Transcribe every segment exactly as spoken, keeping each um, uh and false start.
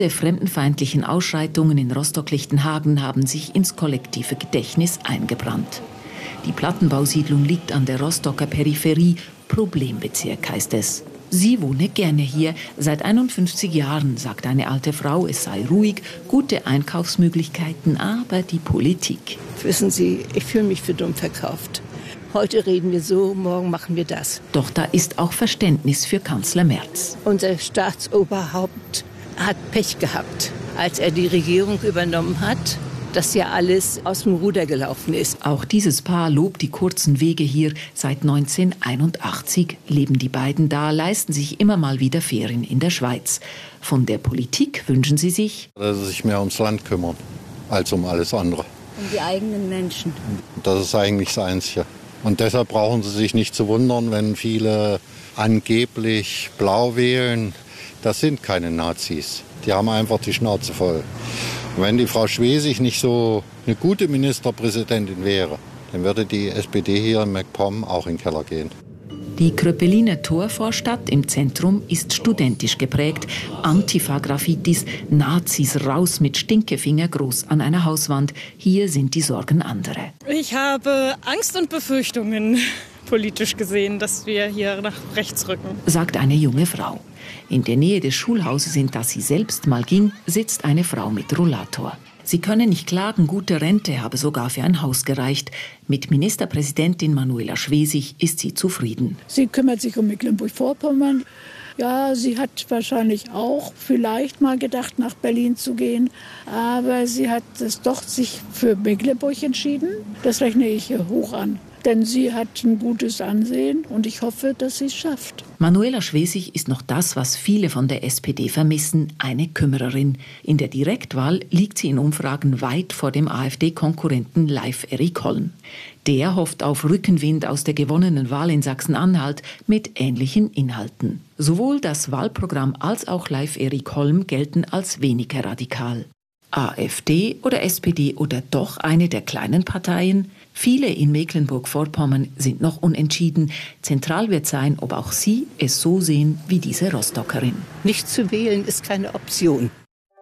Die fremdenfeindlichen Ausschreitungen in Rostock-Lichtenhagen haben sich ins kollektive Gedächtnis eingebrannt. Die Plattenbausiedlung liegt an der Rostocker Peripherie, Problembezirk heißt es. Sie wohne gerne hier. Seit einundfünfzig Jahren, sagt eine alte Frau, es sei ruhig, gute Einkaufsmöglichkeiten, aber die Politik. Wissen Sie, ich fühle mich für dumm verkauft. Heute reden wir so, morgen machen wir das. Doch da ist auch Verständnis für Kanzler Merz. Unser Staatsoberhaupt hat Pech gehabt, als er die Regierung übernommen hat, dass ja alles aus dem Ruder gelaufen ist. Auch dieses Paar lobt die kurzen Wege hier. Seit neunzehnhunderteinundachtzig leben die beiden da, leisten sich immer mal wieder Ferien in der Schweiz. Von der Politik wünschen sie sich, dass sie sich mehr ums Land kümmern, als um alles andere. Um die eigenen Menschen. Das ist eigentlich das Einzige. Und deshalb brauchen sie sich nicht zu wundern, wenn viele angeblich blau wählen. Das sind keine Nazis. Die haben einfach die Schnauze voll. Und wenn die Frau Schwesig nicht so eine gute Ministerpräsidentin wäre, dann würde die S P D hier in MacPom auch in den Keller gehen. Die Kröpeliner Torvorstadt im Zentrum ist studentisch geprägt. Antifa-Graffitis, Nazis raus mit Stinkefinger groß an einer Hauswand. Hier sind die Sorgen andere. Ich habe Angst und Befürchtungen, politisch gesehen, dass wir hier nach rechts rücken, sagt eine junge Frau. In der Nähe des Schulhauses, in das sie selbst mal ging, sitzt eine Frau mit Rollator. Sie könne nicht klagen, gute Rente habe sogar für ein Haus gereicht. Mit Ministerpräsidentin Manuela Schwesig ist sie zufrieden. Sie kümmert sich um Mecklenburg-Vorpommern. Ja, sie hat wahrscheinlich auch vielleicht mal gedacht, nach Berlin zu gehen. Aber sie hat es doch sich für Mecklenburg entschieden. Das rechne ich ihr hoch an. Denn sie hat ein gutes Ansehen und ich hoffe, dass sie es schafft. Manuela Schwesig ist noch das, was viele von der S P D vermissen, eine Kümmererin. In der Direktwahl liegt sie in Umfragen weit vor dem AfD-Konkurrenten Leif Erik Holm. Der hofft auf Rückenwind aus der gewonnenen Wahl in Sachsen-Anhalt mit ähnlichen Inhalten. Sowohl das Wahlprogramm als auch Leif Erik Holm gelten als weniger radikal. AfD oder S P D oder doch eine der kleinen Parteien? Viele in Mecklenburg-Vorpommern sind noch unentschieden. Zentral wird sein, ob auch sie es so sehen wie diese Rostockerin. Nicht zu wählen ist keine Option.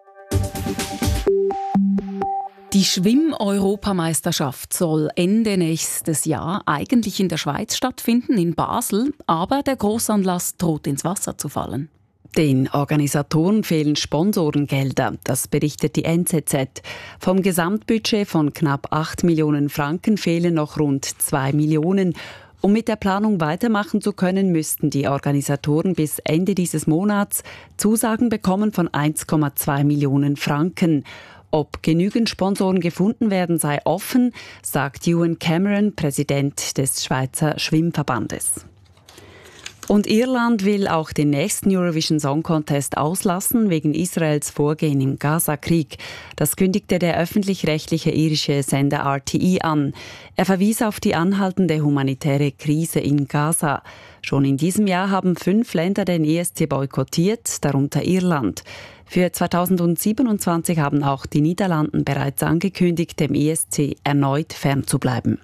Die Schwimm-Europameisterschaft soll Ende nächstes Jahr eigentlich in der Schweiz stattfinden, in Basel, aber der Grossanlass droht ins Wasser zu fallen. Den Organisatoren fehlen Sponsorengelder, das berichtet die N Z Z. Vom Gesamtbudget von knapp acht Millionen Franken fehlen noch rund zwei Millionen. Um mit der Planung weitermachen zu können, müssten die Organisatoren bis Ende dieses Monats Zusagen bekommen von eins Komma zwei Millionen Franken. Ob genügend Sponsoren gefunden werden, sei offen, sagt Ewan Cameron, Präsident des Schweizer Schwimmverbandes. Und Irland will auch den nächsten Eurovision Song Contest auslassen wegen Israels Vorgehen im Gaza-Krieg. Das kündigte der öffentlich-rechtliche irische Sender R T E an. Er verwies auf die anhaltende humanitäre Krise in Gaza. Schon in diesem Jahr haben fünf Länder den E S C boykottiert, darunter Irland. Für zweitausendsiebenundzwanzig haben auch die Niederlande bereits angekündigt, dem E S C erneut fernzubleiben.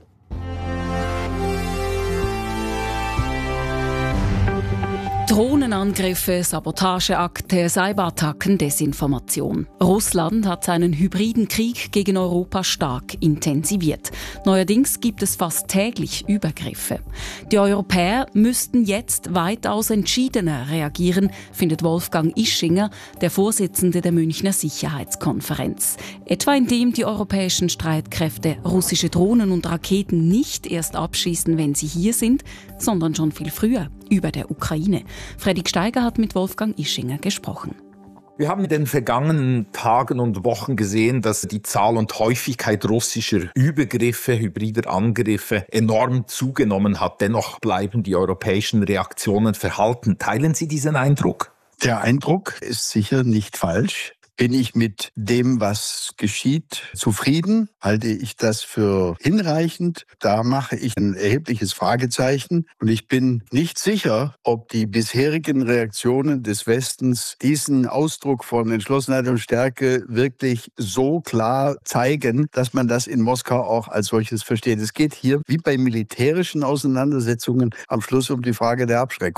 Drohnenangriffe, Sabotageakte, Cyberattacken, Desinformation. Russland hat seinen hybriden Krieg gegen Europa stark intensiviert. Neuerdings gibt es fast täglich Übergriffe. Die Europäer müssten jetzt weitaus entschiedener reagieren, findet Wolfgang Ischinger, der Vorsitzende der Münchner Sicherheitskonferenz. Etwa indem die europäischen Streitkräfte russische Drohnen und Raketen nicht erst abschießen, wenn sie hier sind, sondern schon viel früher, über der Ukraine. Fredrik Steiger hat mit Wolfgang Ischinger gesprochen. Wir haben in den vergangenen Tagen und Wochen gesehen, dass die Zahl und Häufigkeit russischer Übergriffe, hybrider Angriffe enorm zugenommen hat. Dennoch bleiben die europäischen Reaktionen verhalten. Teilen Sie diesen Eindruck? Der Eindruck ist sicher nicht falsch. Bin ich mit dem, was geschieht, zufrieden? Halte ich das für hinreichend? Da mache ich ein erhebliches Fragezeichen. Und ich bin nicht sicher, ob die bisherigen Reaktionen des Westens diesen Ausdruck von Entschlossenheit und Stärke wirklich so klar zeigen, dass man das in Moskau auch als solches versteht. Es geht hier, wie bei militärischen Auseinandersetzungen, am Schluss um die Frage der Abschreckung.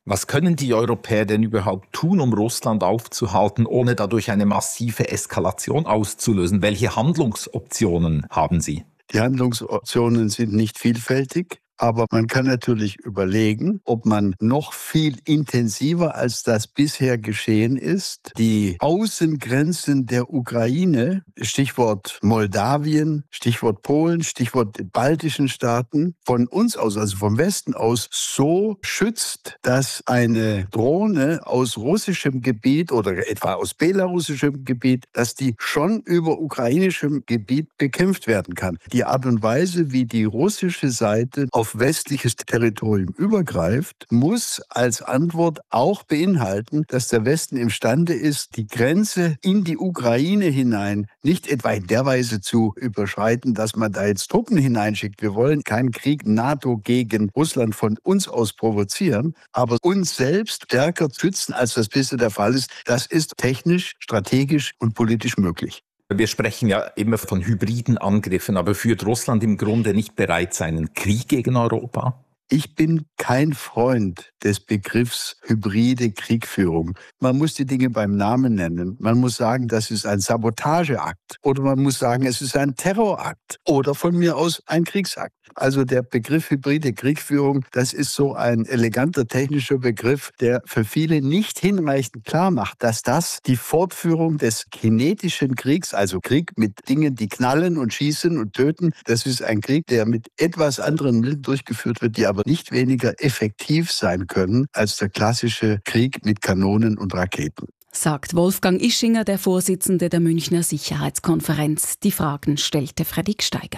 Was können die Europäer denn überhaupt tun, um Russland aufzuhalten, ohne dadurch eine massive Eskalation auszulösen? Welche Handlungsoptionen haben sie? Die Handlungsoptionen sind nicht vielfältig. Aber man kann natürlich überlegen, ob man noch viel intensiver, als das bisher geschehen ist, die Außengrenzen der Ukraine, Stichwort Moldawien, Stichwort Polen, Stichwort baltischen Staaten, von uns aus, also vom Westen aus, so schützt, dass eine Drohne aus russischem Gebiet oder etwa aus belarussischem Gebiet, dass die schon über ukrainischem Gebiet bekämpft werden kann. Die Art und Weise, wie die russische Seite auf auf westliches Territorium übergreift, muss als Antwort auch beinhalten, dass der Westen imstande ist, die Grenze in die Ukraine hinein nicht etwa in der Weise zu überschreiten, dass man da jetzt Truppen hineinschickt. Wir wollen keinen Krieg NATO gegen Russland von uns aus provozieren, aber uns selbst stärker schützen, als das bisher der Fall ist. Das ist technisch, strategisch und politisch möglich. Wir sprechen ja immer von hybriden Angriffen, aber führt Russland im Grunde nicht bereits einen Krieg gegen Europa? Ich bin kein Freund des Begriffs hybride Kriegführung. Man muss die Dinge beim Namen nennen. Man muss sagen, das ist ein Sabotageakt. Oder man muss sagen, es ist ein Terrorakt. Oder von mir aus ein Kriegsakt. Also der Begriff hybride Kriegführung, das ist so ein eleganter technischer Begriff, der für viele nicht hinreichend klar macht, dass das die Fortführung des kinetischen Kriegs, also Krieg mit Dingen, die knallen und schießen und töten, das ist ein Krieg, der mit etwas anderen Mitteln durchgeführt wird, die aber nicht weniger effektiv sein können als der klassische Krieg mit Kanonen und Raketen. Sagt Wolfgang Ischinger, der Vorsitzende der Münchner Sicherheitskonferenz. Die Fragen stellte Fredrik Steiger.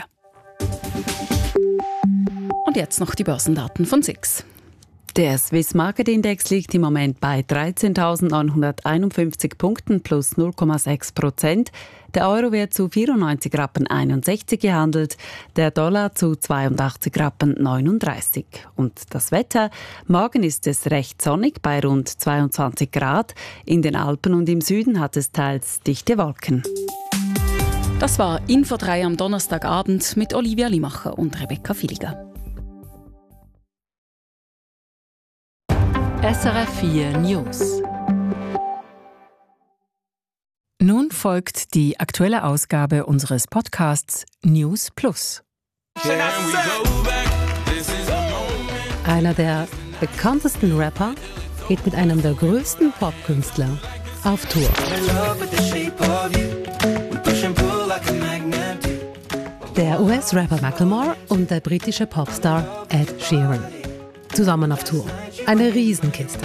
Und jetzt noch die Börsendaten von S I X. Der Swiss Market Index liegt im Moment bei dreizehntausendneunhunderteinundfünfzig Punkten plus null Komma sechs Prozent. Der Euro wird zu vierundneunzig Rappen einundsechzig gehandelt, der Dollar zu zweiundachtzig Rappen neununddreißig. Und das Wetter? Morgen ist es recht sonnig bei rund zweiundzwanzig Grad. In den Alpen und im Süden hat es teils dichte Wolken. Das war Info drei am Donnerstagabend mit Olivia Limacher und Rebecca Filiger. S R F vier News. Nun folgt die aktuelle Ausgabe unseres Podcasts News Plus. Einer der bekanntesten Rapper geht mit einem der größten Popkünstler auf Tour. Der U S-Rapper Macklemore und der britische Popstar Ed Sheeran. Zusammen auf Tour. Eine Riesenkiste.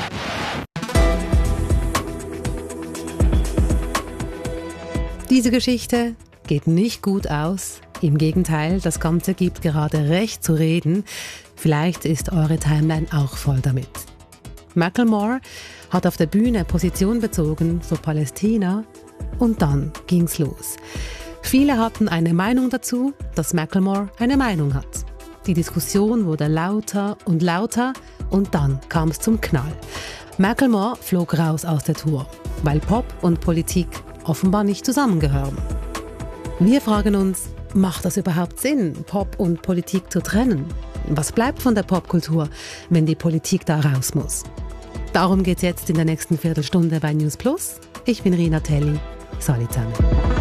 Diese Geschichte geht nicht gut aus. Im Gegenteil, das Ganze gibt gerade recht zu reden. Vielleicht ist eure Timeline auch voll damit. Macklemore hat auf der Bühne Position bezogen für Palästina und dann ging's los. Viele hatten eine Meinung dazu, dass Macklemore eine Meinung hat. Die Diskussion wurde lauter und lauter und dann kam es zum Knall. Macklemore flog raus aus der Tour, weil Pop und Politik offenbar nicht zusammengehören. Wir fragen uns, macht das überhaupt Sinn, Pop und Politik zu trennen? Was bleibt von der Popkultur, wenn die Politik da raus muss? Darum geht's jetzt in der nächsten Viertelstunde bei News Plus. Ich bin Rina Telli. Salut zusammen.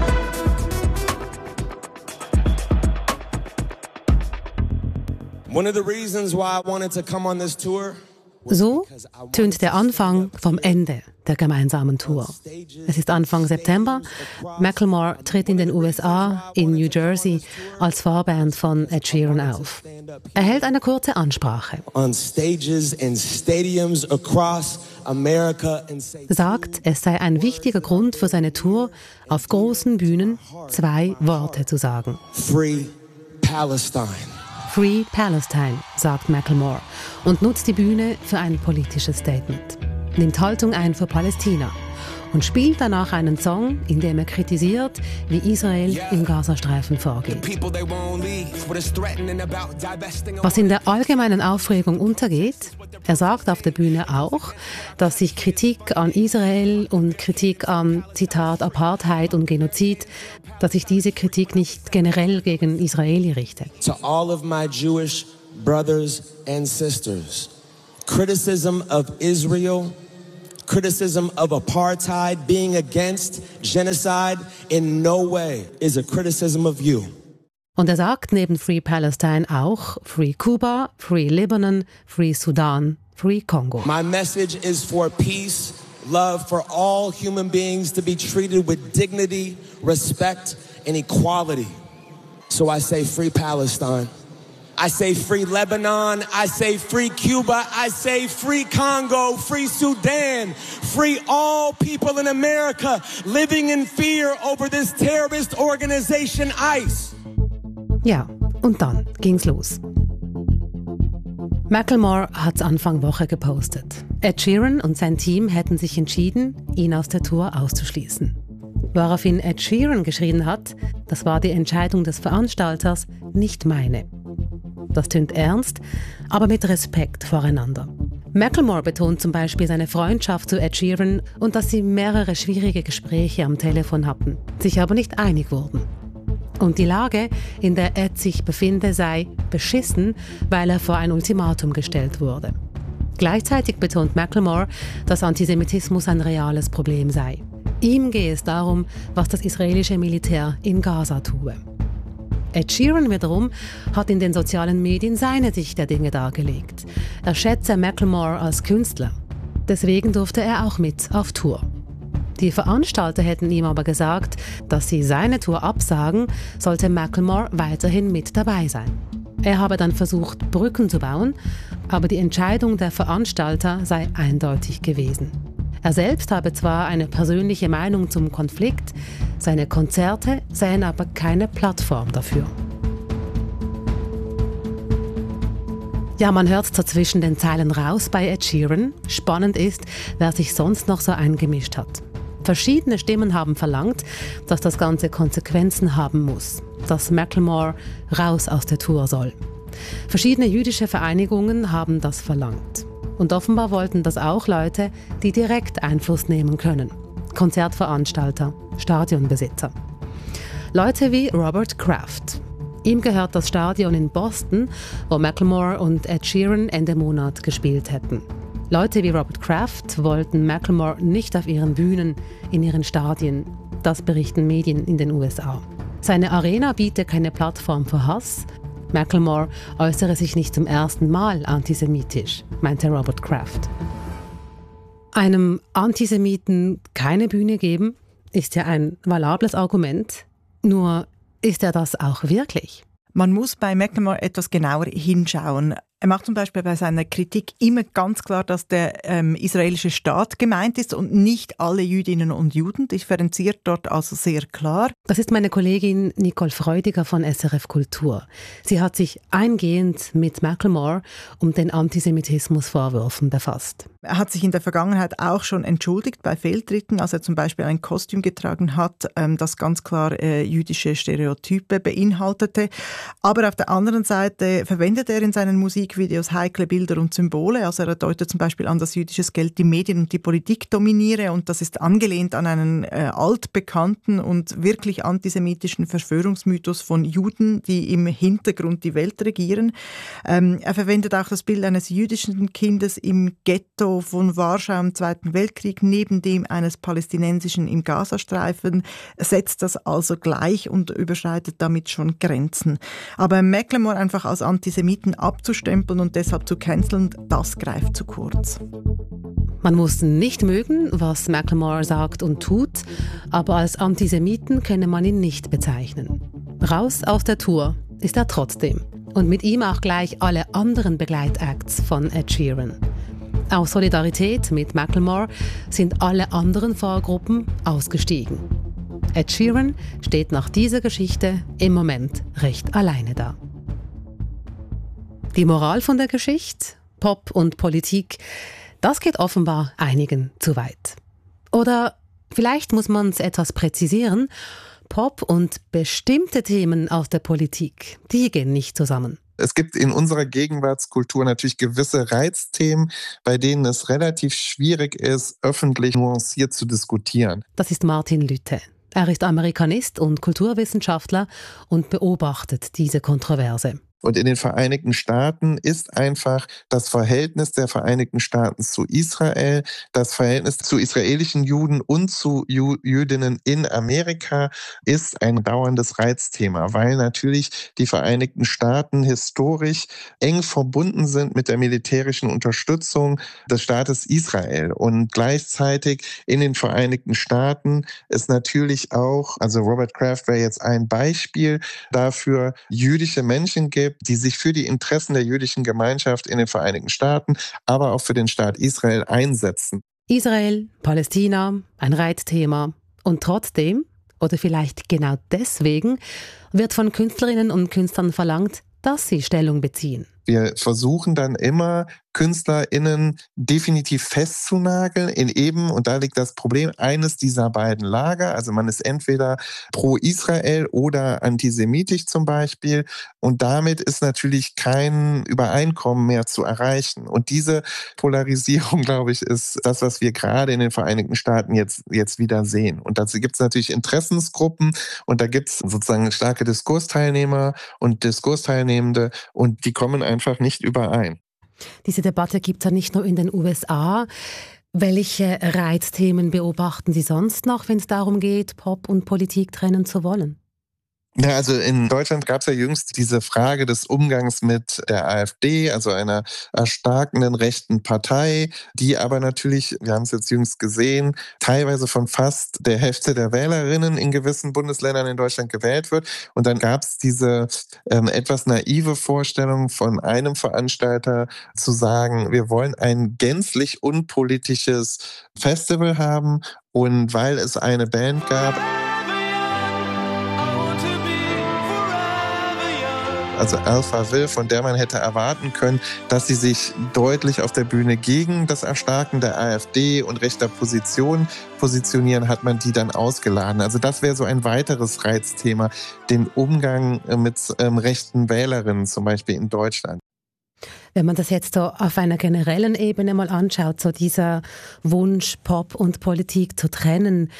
One of the reasons why I wanted to come on this tour. So tönt der Anfang vom Ende der gemeinsamen Tour. Es ist Anfang September. Macklemore tritt in den U S A, in New Jersey, als Vorband von Ed Sheeran auf. Er hält eine kurze Ansprache. Sagt, es sei ein wichtiger Grund für seine Tour, auf großen Bühnen zwei Worte zu sagen. Free Palestine. Free Palestine, sagt Macklemore und nutzt die Bühne für ein politisches Statement. Nimmt Haltung ein für Palästina und spielt danach einen Song, in dem er kritisiert, wie Israel im Gazastreifen vorgeht. Was in der allgemeinen Aufregung untergeht, er sagt auf der Bühne auch, dass sich Kritik an Israel und Kritik an, Zitat, Apartheid und Genozid, dass sich diese Kritik nicht generell gegen Israeli richtet. To all of my Jewish brothers and sisters, criticism of Israel, criticism of apartheid, being against genocide in no way is a criticism of you. Und er sagt neben Free Palestine auch Free Cuba, Free Lebanon, Free Sudan, Free Congo. My message is for peace, love for all human beings to be treated with dignity, respect and equality. So I say Free Palestine. I say Free Lebanon. I say Free Cuba. I say Free Congo, Free Sudan, free all people in America living in fear over this terrorist organization ICE. Ja, und dann ging's los. Macklemore hat's Anfang Woche gepostet. Ed Sheeran und sein Team hätten sich entschieden, ihn aus der Tour auszuschließen. Woraufhin Ed Sheeran geschrieben hat, das war die Entscheidung des Veranstalters, nicht meine. Das tönt ernst, aber mit Respekt voreinander. Macklemore betont zum Beispiel seine Freundschaft zu Ed Sheeran und dass sie mehrere schwierige Gespräche am Telefon hatten, sich aber nicht einig wurden. Und die Lage, in der Ed sich befinde, sei beschissen, weil er vor ein Ultimatum gestellt wurde. Gleichzeitig betont Macklemore, dass Antisemitismus ein reales Problem sei. Ihm gehe es darum, was das israelische Militär in Gaza tue. Ed Sheeran wiederum hat in den sozialen Medien seine Sicht der Dinge dargelegt. Er schätze Macklemore als Künstler. Deswegen durfte er auch mit auf Tour. Die Veranstalter hätten ihm aber gesagt, dass sie seine Tour absagen, sollte Macklemore weiterhin mit dabei sein. Er habe dann versucht, Brücken zu bauen, aber die Entscheidung der Veranstalter sei eindeutig gewesen. Er selbst habe zwar eine persönliche Meinung zum Konflikt, seine Konzerte seien aber keine Plattform dafür. Ja, man hört so zwischen den Zeilen raus bei Ed Sheeran. Spannend ist, wer sich sonst noch so eingemischt hat. Verschiedene Stimmen haben verlangt, dass das Ganze Konsequenzen haben muss, dass Macklemore raus aus der Tour soll. Verschiedene jüdische Vereinigungen haben das verlangt. Und offenbar wollten das auch Leute, die direkt Einfluss nehmen können. Konzertveranstalter, Stadionbesitzer. Leute wie Robert Kraft. Ihm gehört das Stadion in Boston, wo Macklemore und Ed Sheeran Ende Monat gespielt hätten. Leute wie Robert Kraft wollten Macklemore nicht auf ihren Bühnen, in ihren Stadien. Das berichten Medien in den U S A. Seine Arena biete keine Plattform für Hass. Macklemore äußere sich nicht zum ersten Mal antisemitisch, meinte Robert Kraft. Einem Antisemiten keine Bühne geben, ist ja ein valables Argument. Nur ist er das auch wirklich? Man muss bei Macklemore etwas genauer hinschauen. Er macht zum Beispiel bei seiner Kritik immer ganz klar, dass der ähm, israelische Staat gemeint ist und nicht alle Jüdinnen und Juden. Differenziert dort also sehr klar. Das ist meine Kollegin Nicole Freudiger von S R F Kultur. Sie hat sich eingehend mit Macklemore um den Antisemitismusvorwürfen befasst. Er hat sich in der Vergangenheit auch schon entschuldigt bei Fehltritten, als er zum Beispiel ein Kostüm getragen hat, ähm, das ganz klar äh, jüdische Stereotype beinhaltete. Aber auf der anderen Seite verwendet er in seinen Musikvideos heikle Bilder und Symbole. Also er deutet zum Beispiel an, dass jüdisches Geld die Medien und die Politik dominiere, und das ist angelehnt an einen äh, altbekannten und wirklich antisemitischen Verschwörungsmythos von Juden, die im Hintergrund die Welt regieren. Ähm, er verwendet auch das Bild eines jüdischen Kindes im Ghetto von Warschau im Zweiten Weltkrieg neben dem eines palästinensischen im Gazastreifen, setzt das also gleich und überschreitet damit schon Grenzen. Aber Macklemore einfach als Antisemiten abzustempeln und deshalb zu canceln, das greift zu kurz. Man muss nicht mögen, was Macklemore sagt und tut, aber als Antisemiten könne man ihn nicht bezeichnen. Raus aus der Tour ist er trotzdem. Und mit ihm auch gleich alle anderen Begleitakts von Ed Sheeran. Aus Solidarität mit Macklemore sind alle anderen Vorgruppen ausgestiegen. Ed Sheeran steht nach dieser Geschichte im Moment recht alleine da. Die Moral von der Geschichte, Pop und Politik, das geht offenbar einigen zu weit. Oder vielleicht muss man es etwas präzisieren, Pop und bestimmte Themen aus der Politik, die gehen nicht zusammen. Es gibt in unserer Gegenwartskultur natürlich gewisse Reizthemen, bei denen es relativ schwierig ist, öffentlich nuanciert zu diskutieren. Das ist Martin Lütte. Er ist Amerikanist und Kulturwissenschaftler und beobachtet diese Kontroverse. Und in den Vereinigten Staaten ist einfach das Verhältnis der Vereinigten Staaten zu Israel, das Verhältnis zu israelischen Juden und zu Ju- Jüdinnen in Amerika ist ein dauerndes Reizthema, weil natürlich die Vereinigten Staaten historisch eng verbunden sind mit der militärischen Unterstützung des Staates Israel. Und gleichzeitig in den Vereinigten Staaten ist natürlich auch, also Robert Kraft wäre jetzt ein Beispiel dafür, jüdische Menschen gibt, die sich für die Interessen der jüdischen Gemeinschaft in den Vereinigten Staaten, aber auch für den Staat Israel einsetzen. Israel, Palästina, ein Reizthema. Und trotzdem, oder vielleicht genau deswegen, wird von Künstlerinnen und Künstlern verlangt, dass sie Stellung beziehen. Wir versuchen dann immer, KünstlerInnen definitiv festzunageln in eben, und da liegt das Problem, eines dieser beiden Lager. Also man ist entweder pro Israel oder antisemitisch zum Beispiel. Und damit ist natürlich kein Übereinkommen mehr zu erreichen. Und diese Polarisierung, glaube ich, ist das, was wir gerade in den Vereinigten Staaten jetzt, jetzt wieder sehen. Und dazu gibt es natürlich Interessensgruppen und da gibt es sozusagen starke Diskursteilnehmer und Diskursteilnehmende und die kommen einfach nicht überein. Diese Debatte gibt es ja nicht nur in den U S A. Welche Reizthemen beobachten Sie sonst noch, wenn es darum geht, Pop und Politik trennen zu wollen? Ja, also in Deutschland gab es ja jüngst diese Frage des Umgangs mit der AfD, also einer erstarkenden rechten Partei, die aber natürlich, wir haben es jetzt jüngst gesehen, teilweise von fast der Hälfte der Wählerinnen in gewissen Bundesländern in Deutschland gewählt wird. Und dann gab es diese ähm, etwas naive Vorstellung von einem Veranstalter zu sagen, wir wollen ein gänzlich unpolitisches Festival haben. Und weil es eine Band gab, also Alpha Will, von der man hätte erwarten können, dass sie sich deutlich auf der Bühne gegen das Erstarken der AfD und rechter Position positionieren, hat man die dann ausgeladen. Also das wäre so ein weiteres Reizthema, den Umgang mit ähm, rechten Wählerinnen zum Beispiel in Deutschland. Wenn man das jetzt so auf einer generellen Ebene mal anschaut, so dieser Wunsch, Pop und Politik zu trennen,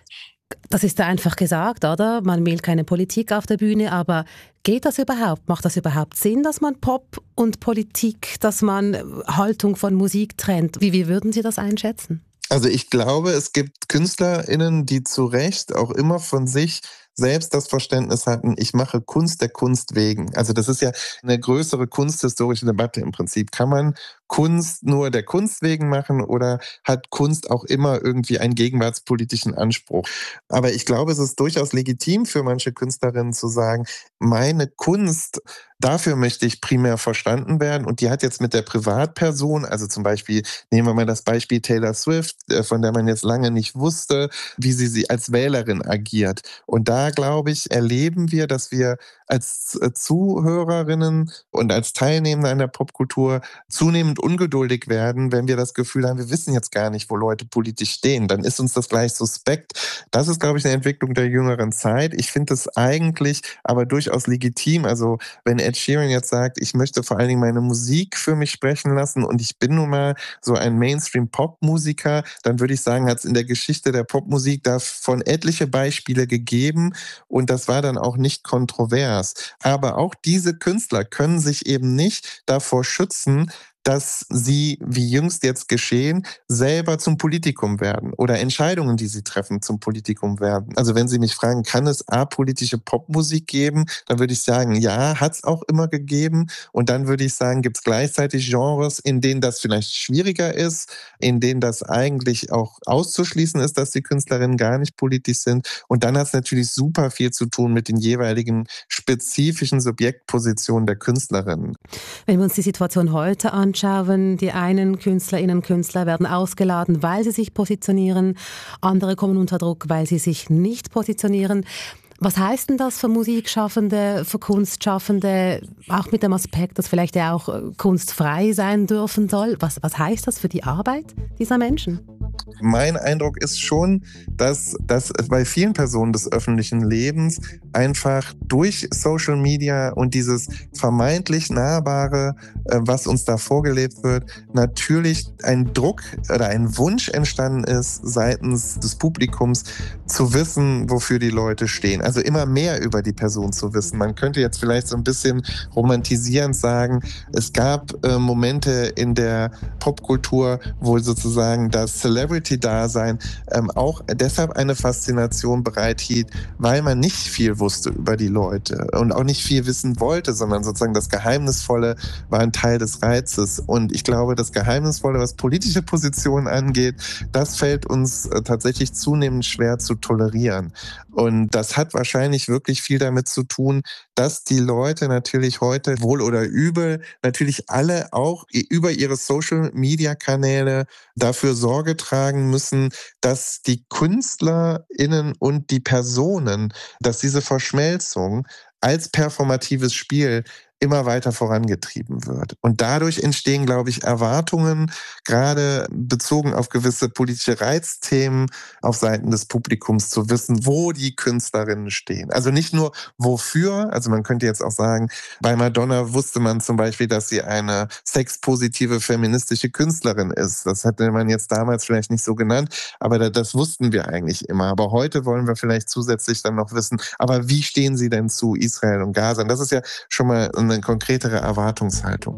das ist ja einfach gesagt, oder? Man will keine Politik auf der Bühne, aber geht das überhaupt? Macht das überhaupt Sinn, dass man Pop und Politik, dass man Haltung von Musik trennt? Wie, wie würden Sie das einschätzen? Also ich glaube, es gibt KünstlerInnen, die zu Recht auch immer von sich selbst das Verständnis hatten, ich mache Kunst der Kunst wegen. Also das ist ja eine größere kunsthistorische Debatte im Prinzip. Kann man Kunst nur der Kunst wegen machen oder hat Kunst auch immer irgendwie einen gegenwartspolitischen Anspruch? Aber ich glaube, es ist durchaus legitim für manche Künstlerinnen zu sagen, meine Kunst, dafür möchte ich primär verstanden werden und die hat jetzt mit der Privatperson, also zum Beispiel, nehmen wir mal das Beispiel Taylor Swift, von der man jetzt lange nicht wusste, wie sie, sie als Wählerin agiert. Und da, glaube ich, erleben wir, dass wir als Zuhörerinnen und als Teilnehmende an der Popkultur zunehmend ungeduldig werden, wenn wir das Gefühl haben, wir wissen jetzt gar nicht, wo Leute politisch stehen. Dann ist uns das gleich suspekt. Das ist, glaube ich, eine Entwicklung der jüngeren Zeit. Ich finde es eigentlich aber durchaus legitim. Also wenn Ed Sheeran jetzt sagt, ich möchte vor allen Dingen meine Musik für mich sprechen lassen und ich bin nun mal so ein Mainstream-Pop-Musiker, dann würde ich sagen, hat es in der Geschichte der Popmusik davon etliche Beispiele gegeben und das war dann auch nicht kontrovers. Aber auch diese Künstler können sich eben nicht davor schützen, dass sie, wie jüngst jetzt geschehen, selber zum Politikum werden oder Entscheidungen, die sie treffen, zum Politikum werden. Also wenn Sie mich fragen, kann es apolitische Popmusik geben, dann würde ich sagen, ja, hat es auch immer gegeben. Und dann würde ich sagen, gibt es gleichzeitig Genres, in denen das vielleicht schwieriger ist, in denen das eigentlich auch auszuschließen ist, dass die Künstlerinnen gar nicht politisch sind. Und dann hat es natürlich super viel zu tun mit den jeweiligen spezifischen Subjektpositionen der Künstlerinnen. Wenn wir uns die Situation heute anschauen, die einen Künstlerinnen und Künstler werden ausgeladen, weil sie sich positionieren. Andere kommen unter Druck, weil sie sich nicht positionieren. Was heißt denn das für Musikschaffende, für Kunstschaffende, auch mit dem Aspekt, dass vielleicht ja auch kunstfrei sein dürfen soll? Was, was heißt das für die Arbeit dieser Menschen? Mein Eindruck ist schon, dass, dass bei vielen Personen des öffentlichen Lebens einfach durch Social Media und dieses vermeintlich Nahbare, was uns da vorgelebt wird, natürlich ein Druck oder ein Wunsch entstanden ist, seitens des Publikums zu wissen, wofür die Leute stehen. Also immer mehr über die Person zu wissen. Man könnte jetzt vielleicht so ein bisschen romantisierend sagen, es gab äh, Momente in der Popkultur, wo sozusagen das Celebrity-Dasein ähm, auch deshalb eine Faszination bereithielt, weil man nicht viel wusste über die Leute und auch nicht viel wissen wollte, sondern sozusagen das Geheimnisvolle war ein Teil des Reizes. Und ich glaube, das Geheimnisvolle, was politische Positionen angeht, das fällt uns äh, tatsächlich zunehmend schwer zu tolerieren. Und das hat wahrscheinlich wirklich viel damit zu tun, dass die Leute natürlich heute wohl oder übel natürlich alle auch über ihre Social-Media-Kanäle dafür Sorge tragen müssen, dass die KünstlerInnen und die Personen, dass diese Verschmelzung als performatives Spiel immer weiter vorangetrieben wird. Und dadurch entstehen, glaube ich, Erwartungen, gerade bezogen auf gewisse politische Reizthemen auf Seiten des Publikums zu wissen, wo die Künstlerinnen stehen. Also nicht nur wofür, also man könnte jetzt auch sagen, bei Madonna wusste man zum Beispiel, dass sie eine sexpositive feministische Künstlerin ist. Das hätte man jetzt damals vielleicht nicht so genannt, aber das wussten wir eigentlich immer. Aber heute wollen wir vielleicht zusätzlich dann noch wissen, aber wie stehen sie denn zu Israel und Gaza? Und das ist ja schon mal eine konkretere Erwartungshaltung.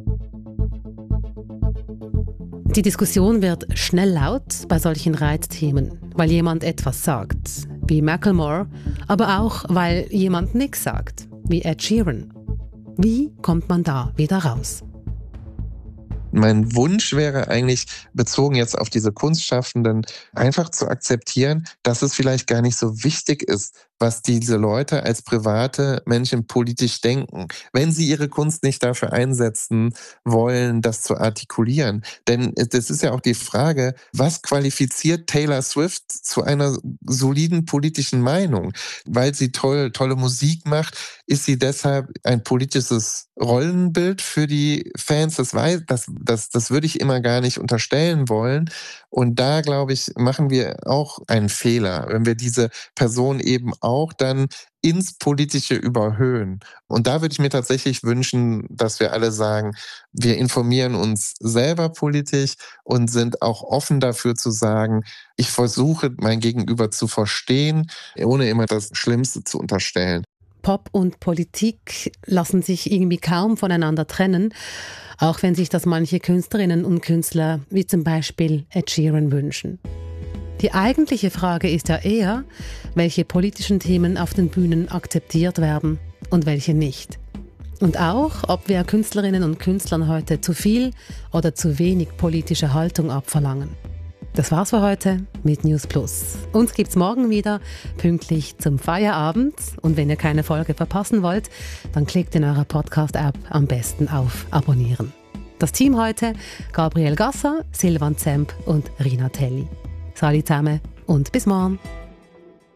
Die Diskussion wird schnell laut bei solchen Reizthemen, weil jemand etwas sagt, wie Macklemore, aber auch, weil jemand nichts sagt, wie Ed Sheeran. Wie kommt man da wieder raus? Mein Wunsch wäre eigentlich, bezogen jetzt auf diese Kunstschaffenden, einfach zu akzeptieren, dass es vielleicht gar nicht so wichtig ist, was diese Leute als private Menschen politisch denken, wenn sie ihre Kunst nicht dafür einsetzen wollen, das zu artikulieren. Denn das ist ja auch die Frage, was qualifiziert Taylor Swift zu einer soliden politischen Meinung? Weil sie toll, tolle Musik macht, ist sie deshalb ein politisches Rollenbild für die Fans? Das, weiß, das, das, das würde ich immer gar nicht unterstellen wollen. Und da, glaube ich, machen wir auch einen Fehler, wenn wir diese Person eben auch dann ins Politische überhöhen. Und da würde ich mir tatsächlich wünschen, dass wir alle sagen, wir informieren uns selber politisch und sind auch offen dafür zu sagen, ich versuche, mein Gegenüber zu verstehen, ohne immer das Schlimmste zu unterstellen. Pop und Politik lassen sich irgendwie kaum voneinander trennen, auch wenn sich das manche Künstlerinnen und Künstler, wie zum Beispiel Ed Sheeran, wünschen. Die eigentliche Frage ist ja eher, welche politischen Themen auf den Bühnen akzeptiert werden und welche nicht. Und auch, ob wir Künstlerinnen und Künstlern heute zu viel oder zu wenig politische Haltung abverlangen. Das war's für heute mit News Plus. Uns gibt's morgen wieder, pünktlich zum Feierabend. Und wenn ihr keine Folge verpassen wollt, dann klickt in eurer Podcast-App am besten auf Abonnieren. Das Team heute: Gabriel Gasser, Silvan Zemp und Rina Telli. Salut zusammen und bis morgen.